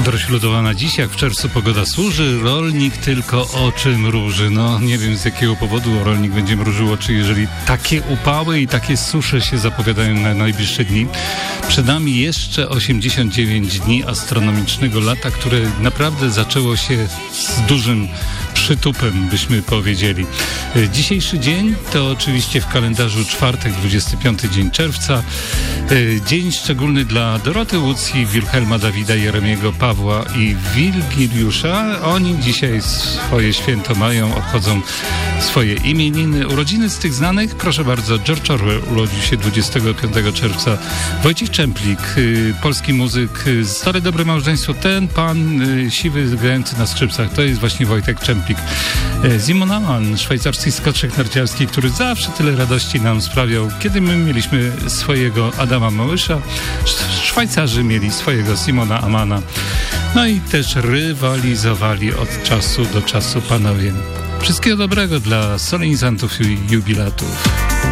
Śludowana dziś, jak w czerwcu pogoda służy, rolnik tylko oczy mruży. No nie wiem z jakiego powodu rolnik będzie mrużył oczy, jeżeli takie upały i takie susze się zapowiadają na najbliższe dni. Przed nami jeszcze 89 dni astronomicznego lata, które naprawdę zaczęło się z dużym przytupem, byśmy powiedzieli. Dzisiejszy dzień to oczywiście w kalendarzu czwartek, 25 dzień czerwca. Dzień szczególny dla Doroty Łucji, Wilhelma, Dawida, Jeremiego, Pawła i Wigiliusza. Oni dzisiaj swoje święto mają, obchodzą swoje imieniny. Urodziny z tych znanych, proszę bardzo, George Orwell urodził się 25 czerwca. Wojciech Czemplik, polski muzyk, Stare Dobre Małżeństwo, ten pan siwy grający na skrzypcach, to jest właśnie Wojtek Czemplik. Simon Ammann, szwajcarski skoczek narciarski, który zawsze tyle radości nam sprawiał. Kiedy my mieliśmy swojego Adama Małysza, Szwajcarzy mieli swojego Simona Amanna. No i też rywalizowali od czasu do czasu panowie. Wszystkiego dobrego dla solenizantów i jubilatów.